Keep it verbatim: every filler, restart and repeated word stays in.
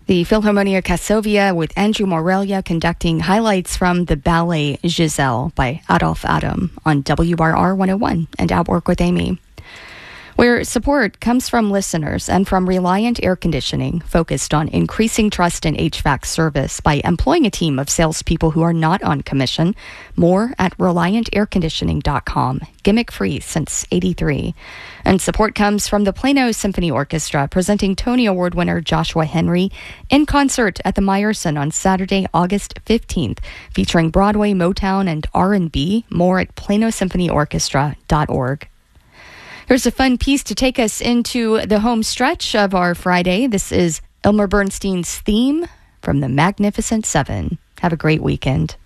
The Philharmonia Kassovia with Andrew Morelia conducting highlights from the ballet Giselle by Adolphe Adam on W R R one oh one and Outwork with Amy, where support comes from listeners and from Reliant Air Conditioning, focused on increasing trust in H V A C service by employing a team of salespeople who are not on commission. More at reliant air conditioning dot com. Gimmick free since eighty-three. And support comes from the Plano Symphony Orchestra, presenting Tony Award winner Joshua Henry in concert at the Meyerson on Saturday, August fifteenth, featuring Broadway, Motown, and R and B. More at plano symphony orchestra dot org. Here's a fun piece to take us into the home stretch of our Friday. This is Elmer Bernstein's theme from the Magnificent Seven. Have a great weekend.